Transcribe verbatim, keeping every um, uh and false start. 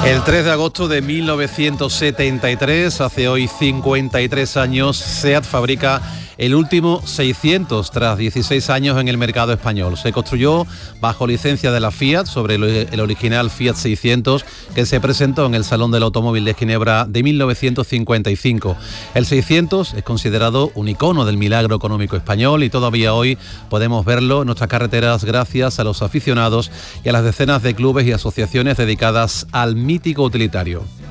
El tres de agosto de mil novecientos setenta y tres, hace hoy cincuenta y tres años, SEAT fabrica el último seiscientos tras dieciséis años en el mercado español. Se construyó bajo licencia de la Fiat sobre el original Fiat seiscientos que se presentó en el Salón del Automóvil de Ginebra de mil novecientos cincuenta y cinco. El seiscientos es considerado un icono del milagro económico español y todavía hoy podemos verlo en nuestras carreteras gracias a los aficionados y a las decenas de clubes y asociaciones dedicadas al mítico utilitario.